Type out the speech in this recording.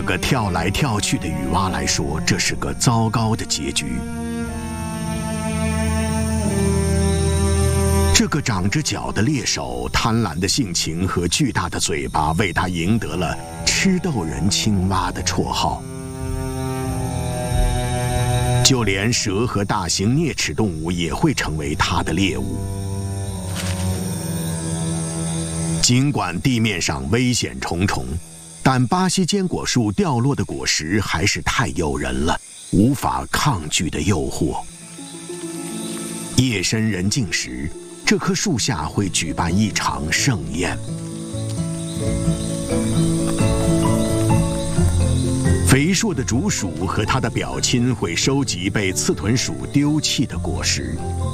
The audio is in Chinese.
个跳来跳去的雨蛙来说，这是个糟糕的结局。这个长着角的猎手，贪婪的性情和巨大的嘴巴，为他赢得了“吃豆人青蛙”的绰号。就连蛇和大型啮齿动物也会成为它的猎物。尽管地面上危险重重，但巴西坚果树掉落的果实还是太诱人了，无法抗拒的诱惑。夜深人静时，这棵树下会举办一场盛宴。肥硕的竹鼠和它的表亲会收集被刺豚鼠丢弃的果实。